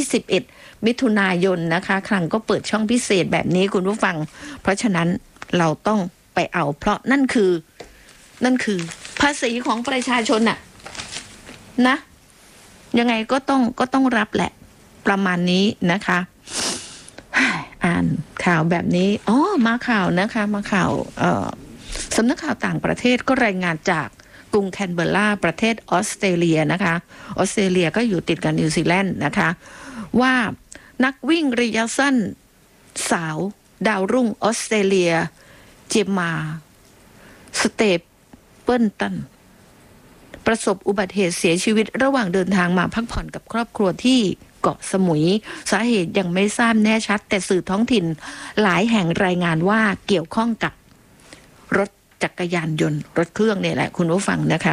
11มิถุนายนนะคะครั้งก็เปิดช่องพิเศษแบบนี้คุณผู้ฟังเพราะฉะนั้นเราต้องไปเอาเพราะนั่นคือภาษีของประชาชนน่ะนะยังไงก็ต้องรับแหละประมาณนี้นะคะอ่านข่าวแบบนี้มาข่าวนะคะมาข่าวสำนักข่าวต่างประเทศก็รายงานจากกรุงแคนเบอร์ราประเทศออสเตรเลียนะคะออสเตรเลียก็อยู่ติดกับนิวซีแลนด์นะคะว่านักวิ่งระยะสั้นสาวดาวรุ่งออสเตรเลียเจมมาสเตเปิลตันประสบอุบัติเหตุเสียชีวิตระหว่างเดินทางมาพักผ่อนกับครอบครัวที่เกาะสมุยสาเหตุยังไม่ทราบแน่ชัดแต่สื่อท้องถิ่นหลายแห่งรายงานว่าเกี่ยวข้องกับรถจักรยานยนต์รถเครื่องเนี่ยแหละคุณผู้ฟังนะคะ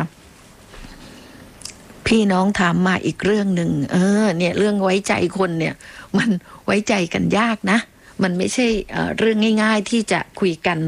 พี่น้องถามมาอีกเรื่องหนึ่งเนี่ยเรื่องไว้ใจคนเนี่ยมันไว้ใจกันยากนะมันไม่ใช่เรื่องง่ายๆที่จะคุยกัน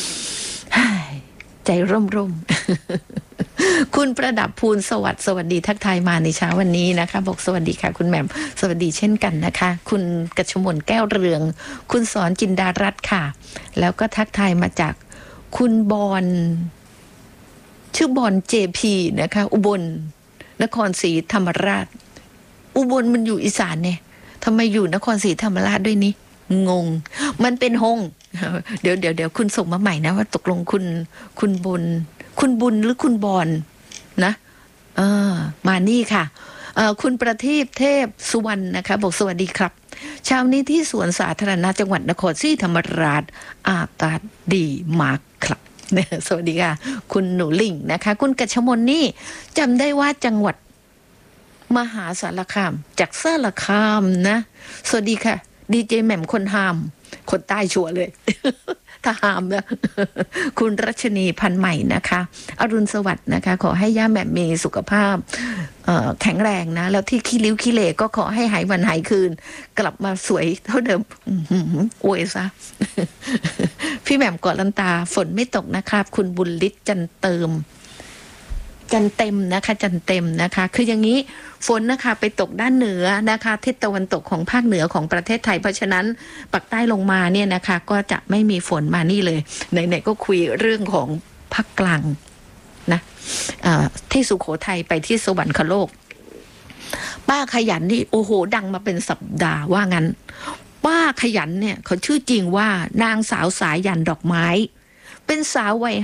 ใจร่มๆ คุณประดับภูลสวัสดีทักทายมาในเช้าวันนี้นะคะบอกสวัสดีค่ะคุณแหม่มสวัสดีเช่นกันนะคะคุณกชมนแก้วเรืองคุณสอนจินดารัตน์ค่ะแล้วก็ทักทายมาจากคุณบอนชื่อบอนเจพีนะคะอุบลนครศรีธรรมราชอุบลมันอยู่อีสานเนี่ยทำไมอยู่นครศรีธรรมราชด้วยนี่งงมันเป็นฮงเดี๋ยวคุณส่งมาใหม่นะว่าตกลงคุณบุญหรือคุณบอนนะมานี่ค่ะคุณประทีปเทพสุวรรณนะคะบอกสวัสดีครับเช้านี้ที่สวนสาธารณะจังหวัดนครศรีธรรมราชอากาศดีมากครับสวัสดีค่ะคุณหนูลิงนะคะคุณกชมนนี่จำได้ว่าจังหวัดมหาสารคามจากสารคามนะสวัสดีค่ะดีเจแหม่มคนหามคนใต้ชัวร์เลย ถ้าหามนะคุณรัชนีพันใหม่นะคะอรุณสวัสดิ์นะคะขอให้ย่าแหม่มมีสุขภาพแข็งแรงนะแล้วที่ขี้ริ้วขี้เหร่ก็ขอให้หายวันหายคืนกลับมาสวยเท่าเดิมอวยซะ พี่แหม่มเกาะลันตาฝนไม่ตกนะครับคุณบุญฤทธิ์จันเต็มนะคะจันเต็มนะคะคืออย่างนี้ฝนนะคะไปตกด้านเหนือนะคะทิศตะวันตกของภาคเหนือของประเทศไทยเพราะฉะนั้นปักใต้ลงมาเนี่ยนะคะก็จะไม่มีฝนมานี่เลยไหนๆก็คุยเรื่องของภาคกลางนะที่สุโขทัยไปที่สวรรคโลกป้าขยันนี่โอ้โหดังมาเป็นสัปดาห์ว่างั้นป้าขยันเนี่ยเขาชื่อจริงว่านางสาวสายันดอกไม้เป็นสาววัย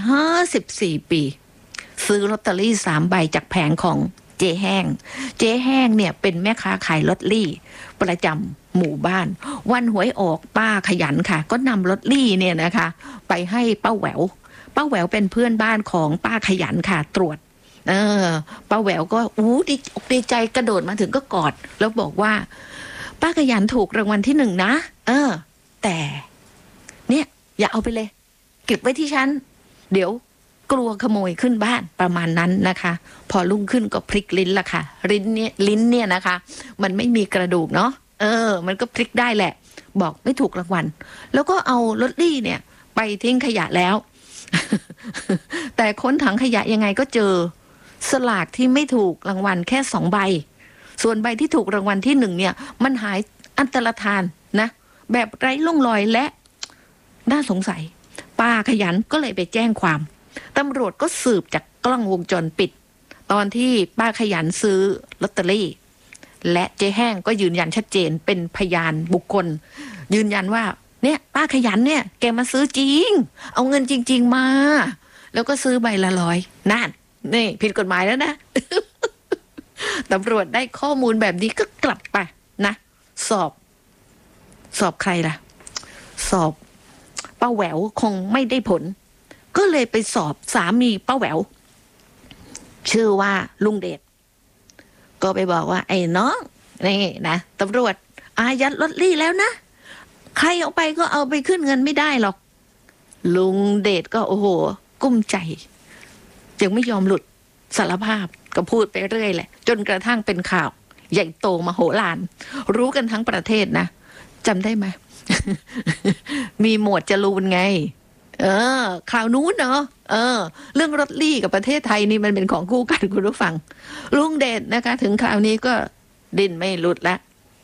54 ปีซื้อลอตเตอรี่3 ใบจากแผงของเจ๊แห้งเนี่ยเป็นแม่ค้าขายลอตเตอรี่ประจำหมู่บ้านวันหวยออกป้าขยันค่ะก็นำลอตเตอรี่เนี่ยนะคะไปให้ป้าแหววเป็นเพื่อนบ้านของป้าขยันค่ะตรวจป้าแหววก็ดีใจกระโดดมาถึงก็กอดแล้วบอกว่าป้าขยันถูกรางวัลที่1นะแต่เนี่ยอย่าเอาไปเลยเก็บไว้ที่ฉันเดี๋ยวกลัวขโมยขึ้นบ้านประมาณนั้นนะคะพอรุ่งขึ้นก็พลิกลิ้นละค่ะลิ้นเนี่ยนะคะมันไม่มีกระดูกเนาะมันก็พลิกได้แหละบอกไม่ถูกรางวัลแล้วก็เอาลอตเตอรี่เนี่ยไปทิ้งขยะแล้ว แต่ค้นถังขยะยังไงก็เจอสลากที่ไม่ถูกรางวัลแค่2 ใบส่วนใบที่ถูกรางวัลที่1เนี่ยมันหายอันตรธานนะแบบไร้ร่องรอยและน่าสงสัยป้าขยันก็เลยไปแจ้งความตำรวจก็สืบจากกล้องวงจรปิดตอนที่ป้าขยันซื้อลอตเตอรี่และเจ๊แห้งก็ยืนยันชัดเจนเป็นพยานบุคคลยืนยันว่าเนี่ยป้าขยันเนี่ยแกมาซื้อจริงเอาเงินจริงๆมาแล้วก็ซื้อใบละ100นั่นนี่ผิดกฎหมายแล้วนะ ตำรวจได้ข้อมูลแบบนี้ก็กลับไปนะสอบใครล่ะสอบป้าแหววคงไม่ได้ผลก็เลยไปสอบสามีป้าแหววชื่อว่าลุงเดชก็ไปบอกว่าไอ้น้องนี่นะตำรวจอายัดลอตเตอรี่แล้วนะใครเอาไปก็เอาไปขึ้นเงินไม่ได้หรอกลุงเดชก็โอ้โหกุ้มใจยังไม่ยอมหลุดสารภาพก็พูดไปเรื่อยแหละจนกระทั่งเป็นข่าวใหญ่โตมโหฬารรู้กันทั้งประเทศนะจำได้ไหม มีหมวดจรูนไงข่าวนู้นเนาะเรื่องรถลี่กับประเทศไทยนี่มันเป็นของคู่กันคุณผู้ฟังลุงเดชนะคะถึงคราวนี้ก็ดิ้นไม่หลุดละ